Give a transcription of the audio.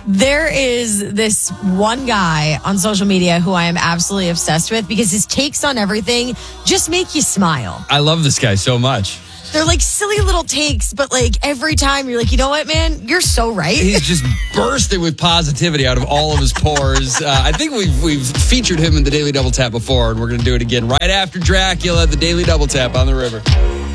There is this one guy on social media who I am absolutely obsessed with because his takes on everything just make you smile. I love this guy so much. They're like silly little takes, but like every time you're like, you know what, man? You're so right. He's just bursting with positivity out of all of his pores. I think we've featured him in the Daily Double Tap before, and we're going to do it again right after Dracula, the Daily Double Tap on the river.